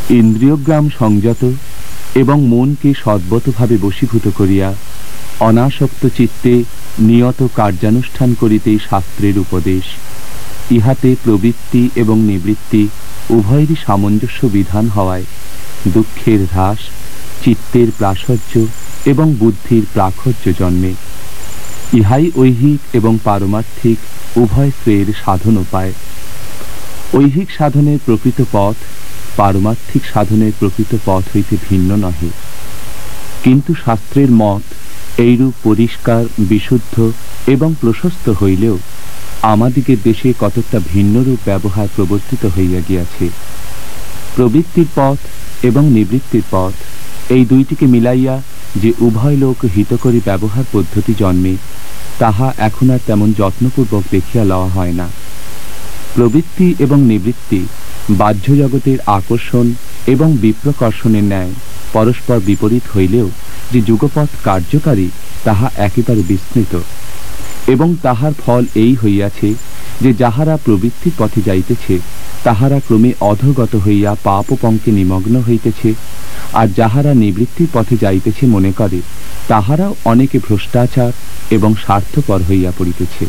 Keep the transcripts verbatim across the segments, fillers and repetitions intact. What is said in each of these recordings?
ইন্দ্রিয়গ্রাম সংযত এবং মনকে সদ্বতভাবে বশীভূত করিয়া অনাসক্ত চিত্তে নিয়ত কার্যানুষ্ঠান করিতেই শাস্ত্রের উপদেশ। ইহাতে প্রবৃত্তি এবং নিবৃত্তি উভয়েরই সামঞ্জস্য বিধান হওয়ায় দুঃখের হ্রাস, চিত্তের প্রাশর্য এবং বুদ্ধির প্রাখর্য জন্মে। ইহাই ঐহিক এবং পারমার্থিক উভয় শ্রেয়ের সাধন উপায়। ঐহিক সাধনের প্রকৃত পথ পারমার্থিক সাধনের প্রকৃত পথ হইতে ভিন্ন নহে। কিন্তু শাস্ত্রের মত এইরূপ পরিষ্কার, বিশুদ্ধ এবং প্রশস্ত হইলেও আমাদিগের দেশে কতকটা ভিন্নরূপ ব্যবহার প্রবর্তিত হইয়া গিয়াছে। প্রবৃত্তির পথ এবং নিবৃত্তির পথ এই দুইটিকে মিলাইয়া যে উভয় লোক হিতকরী ব্যবহার পদ্ধতি জন্মে, তাহা এখন আর তেমন যত্নপূর্বক দেখিয়া লওয়া হয় না। প্রবৃত্তি এবং নিবৃত্তি বাহ্য জগতের আকর্ষণ এবং বিপ্রকর্ষণের ন্যায় পরস্পর বিপরীত হইলেও যে যুগপৎ কার্যকারী তাহা একেবারে বিস্মৃত, এবং তাহার ফল এই হইয়াছে যে যাহারা প্রবৃত্তির পথে যাইতেছে তাহারা ক্রমে অধোগত হইয়া পাপ পঙ্কে নিমগ্ন হইতেছে, আর যাহারা নিবৃত্তির পথে যাইতেছে মনে করে তাহারাও অনেকে ভ্রষ্টাচার এবং স্বার্থপর হইয়া পড়িতেছে।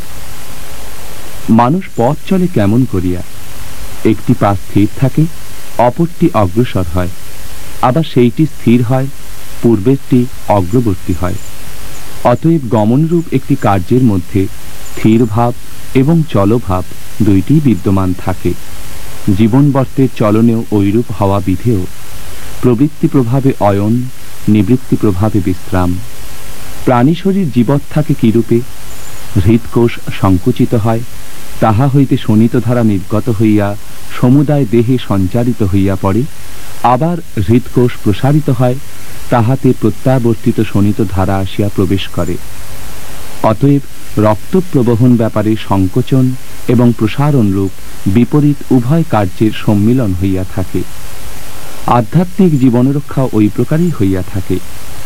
মানুষ পথ চলে কেমন করিয়া? একটি পা স্থির থাকে, অপরটি অগ্রসর হয়, আবার সেইটি স্থির হয়, পূর্বেরটি অগ্রবর্তী হয়। অতএব গমনরূপ একটি কার্যের মধ্যে স্থির ভাব এবং চলভাব দুইটি বিদ্যমান থাকে। জীবনবর্তের চলনেও ঐরূপ হওয়া বিধেয়। প্রবৃত্তি প্রভাবে অয়ন, নিবৃত্তি প্রভাবে বিশ্রাম। প্রাণী শরীর জীবৎ থাকে কিরূপে? হৃদকোষ সংকুচিত হয়, তাহা হইতে শোণিতধারা নির্গত হইয়া সমুদায় দেহে সঞ্চারিত হইয়া পড়ে, আবার হৃদকোষ প্রসারিত হয়, তাহাতে প্রত্যাবর্তিত শোণিতধারা আসিয়া প্রবেশ করে। অতএব রক্ত প্রবহন ব্যাপারে সংকোচন এবং প্রসারণ রূপ বিপরীত উভয় কার্যের সম্মিলন হইয়া থাকে। আধ্যাত্মিক জীবনরক্ষা ওই প্রকারই হইয়া থাকে।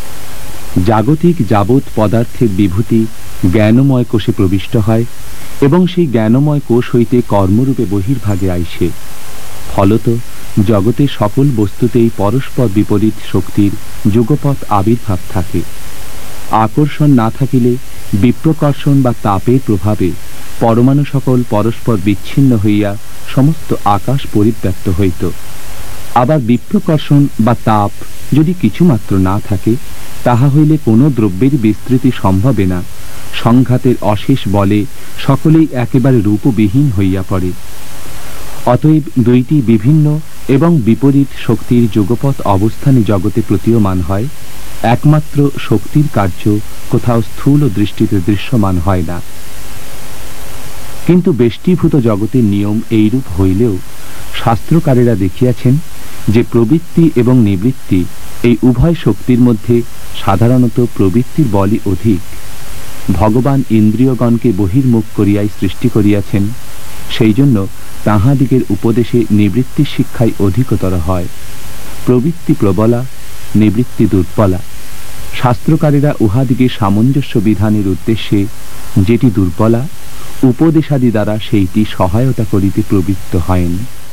জাগতিক যাবৎ পদার্থের বিভূতি জ্ঞানময় কোষে প্রবিষ্ট হয় এবং সেই জ্ঞানময় কোষ হইতে কর্মরূপে বহির্ভাগে আইসে। ফলত জগতের সকল বস্তুতেই পরস্পর বিপরীত শক্তির যুগপৎ আবির্ভাব থাকে। আকর্ষণ না থাকিলে বিপ্রকর্ষণ বা তাপের প্রভাবে পরমাণু সকল পরস্পর বিচ্ছিন্ন হইয়া সমস্ত আকাশ পরিব্যাপ্ত হইত। আবার বিপ্রকর্ষণ বা তাপ যদি কিছুমাত্র না থাকে, তাহা হইলে কোনো দ্রব্যের বিস্তৃতি সম্ভবে না। সংঘাতের অশেষ বলে সকলেই একেবারে রূপবিহীন হইয়া পড়ে। অতএব দুইটি বিভিন্ন এবং বিপরীত শক্তির যুগপৎ অবস্থানে জগতে প্রতীয়মান হয়। একমাত্র শক্তির কার্য কোথাও স্থূল দৃষ্টিতে দৃশ্যমান হয় না। কিন্তু বেষ্টীভূত জগতের নিয়ম এইরূপ হইলেও শাস্ত্রকারেরা দেখিয়াছেন যে প্রবৃত্তি এবং নিবৃত্তি এই উভয় শক্তির মধ্যে সাধারণত প্রবৃত্তির বলই অধিক। ভগবান ইন্দ্রিয়গণকে বহির্মুখ করিয়াই সৃষ্টি করিয়াছেন, সেই জন্য তাহাদিগের উপদেশে নিবৃত্তির শিক্ষাই অধিকতর হয়। প্রবৃত্তি প্রবলা, নিবৃত্তি দুর্বলা। শাস্ত্রকারেরা উহাদিকে সামঞ্জস্য বিধানের উদ্দেশ্যে যেটি দুর্বলা, উপদেশাদি দ্বারা সেইটি সহায়তা করিতে প্রবৃত্ত হয়েন।